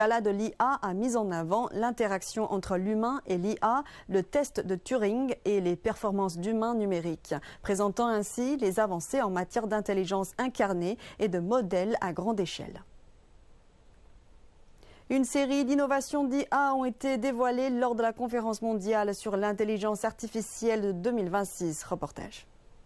de l'IA a mis en avant l'interaction entre l'humain et l'IA, le test de Turing et les performances d'humains numériques, présentant ainsi les avancées en matière d'intelligence incarnée et de modèles à grande échelle. Une série d'innovations d'IA ont été dévoilées lors de la conférence mondiale sur l'intelligence artificielle de 2026. Reportage.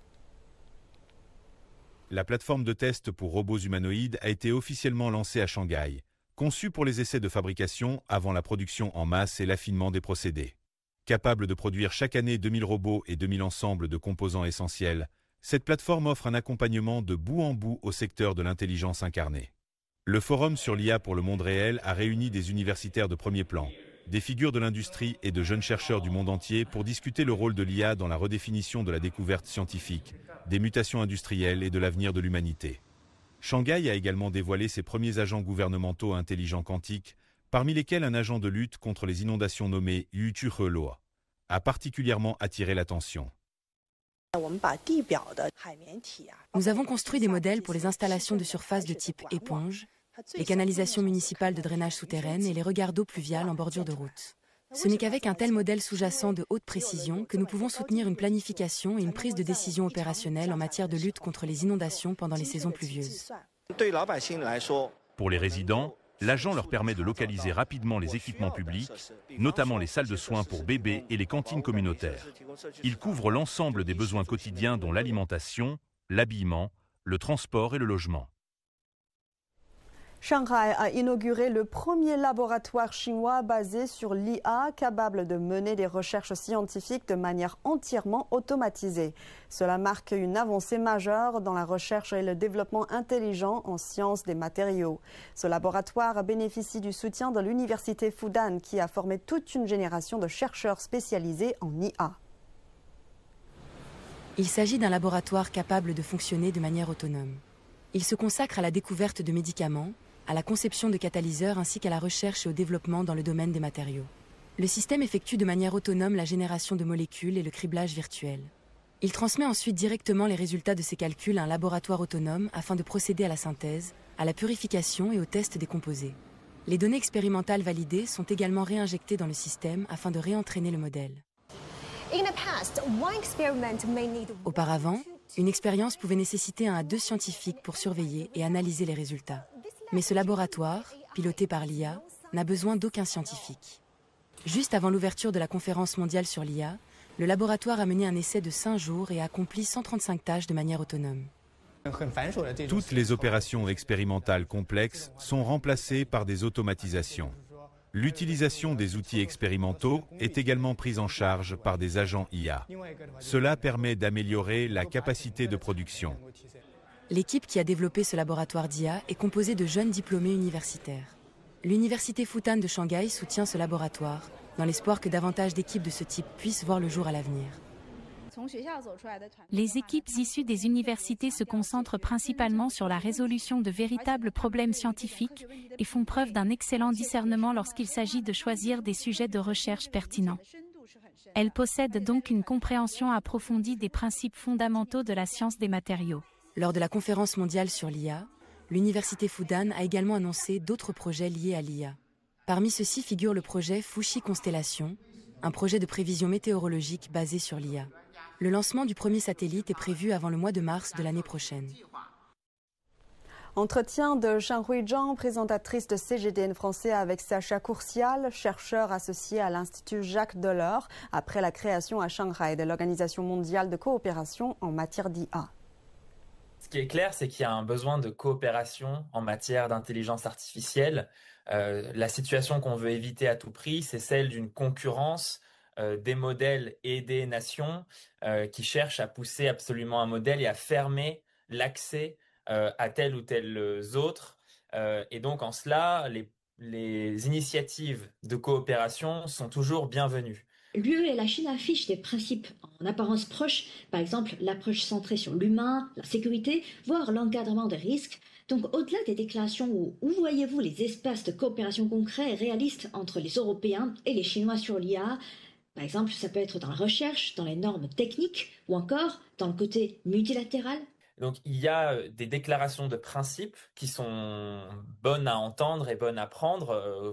La plateforme de test pour robots humanoïdes a été officiellement lancée à Shanghai, conçue pour les essais de fabrication avant la production en masse et l'affinement des procédés. Capable de produire chaque année 2000 robots et 2000 ensembles de composants essentiels, cette plateforme offre un accompagnement de bout en bout au secteur de l'intelligence incarnée. Le forum sur l'IA pour le monde réel a réuni des universitaires de premier plan, des figures de l'industrie et de jeunes chercheurs du monde entier pour discuter le rôle de l'IA dans la redéfinition de la découverte scientifique, des mutations industrielles et de l'avenir de l'humanité. Shanghai a également dévoilé ses premiers agents gouvernementaux intelligents quantiques, parmi lesquels un agent de lutte contre les inondations nommé Yutuheloa a particulièrement attiré l'attention. Nous avons construit des modèles pour les installations de surface de type éponge, les canalisations municipales de drainage souterraines et les regards d'eau pluviale en bordure de route. Ce n'est qu'avec un tel modèle sous-jacent de haute précision que nous pouvons soutenir une planification et une prise de décision opérationnelle en matière de lutte contre les inondations pendant les saisons pluvieuses. Pour les résidents, l'agent leur permet de localiser rapidement les équipements publics, notamment les salles de soins pour bébés et les cantines communautaires. Il couvre l'ensemble des besoins quotidiens dont l'alimentation, l'habillement, le transport et le logement. Shanghai a inauguré le premier laboratoire chinois basé sur l'IA, capable de mener des recherches scientifiques de manière entièrement automatisée. Cela marque une avancée majeure dans la recherche et le développement intelligent en sciences des matériaux. Ce laboratoire bénéficie du soutien de l'université Fudan, qui a formé toute une génération de chercheurs spécialisés en IA. Il s'agit d'un laboratoire capable de fonctionner de manière autonome. Il se consacre à la découverte de médicaments, à la conception de catalyseurs ainsi qu'à la recherche et au développement dans le domaine des matériaux. Le système effectue de manière autonome la génération de molécules et le criblage virtuel. Il transmet ensuite directement les résultats de ses calculs à un laboratoire autonome afin de procéder à la synthèse, à la purification et au test des composés. Les données expérimentales validées sont également réinjectées dans le système afin de réentraîner le modèle. Auparavant, une expérience pouvait nécessiter 1 à 2 scientifiques pour surveiller et analyser les résultats. Mais ce laboratoire, piloté par l'IA, n'a besoin d'aucun scientifique. Juste avant l'ouverture de la conférence mondiale sur l'IA, le laboratoire a mené un essai de 5 jours et a accompli 135 tâches de manière autonome. Toutes les opérations expérimentales complexes sont remplacées par des automatisations. L'utilisation des outils expérimentaux est également prise en charge par des agents IA. Cela permet d'améliorer la capacité de production. L'équipe qui a développé ce laboratoire d'IA est composée de jeunes diplômés universitaires. L'université Fudan de Shanghai soutient ce laboratoire, dans l'espoir que davantage d'équipes de ce type puissent voir le jour à l'avenir. Les équipes issues des universités se concentrent principalement sur la résolution de véritables problèmes scientifiques et font preuve d'un excellent discernement lorsqu'il s'agit de choisir des sujets de recherche pertinents. Elles possèdent donc une compréhension approfondie des principes fondamentaux de la science des matériaux. Lors de la conférence mondiale sur l'IA, l'université Fudan a également annoncé d'autres projets liés à l'IA. Parmi ceux-ci figure le projet Fuxi Constellation, un projet de prévision météorologique basé sur l'IA. Le lancement du premier satellite est prévu avant le mois de mars de l'année prochaine. Entretien de Shanhui Zhang, présentatrice de CGDN français, avec Sacha Courcial, chercheur associé à l'Institut Jacques Delors, après la création à Shanghai de l'Organisation mondiale de coopération en matière d'IA. Ce qui est clair, c'est qu'il y a un besoin de coopération en matière d'intelligence artificielle. La situation qu'on veut éviter à tout prix, c'est celle d'une concurrence des modèles et des nations qui cherchent à pousser absolument un modèle et à fermer l'accès à tel ou tel autre. Et donc en cela, les initiatives de coopération sont toujours bienvenues. L'UE et la Chine affichent des principes en apparence proches, par exemple l'approche centrée sur l'humain, la sécurité, voire l'encadrement des risques. Donc au-delà des déclarations, où voyez-vous les espaces de coopération concrets et réalistes entre les Européens et les Chinois sur l'IA ? Par exemple, ça peut être dans la recherche, dans les normes techniques ou encore dans le côté multilatéral. Donc il y a des déclarations de principe qui sont bonnes à entendre et bonnes à prendre.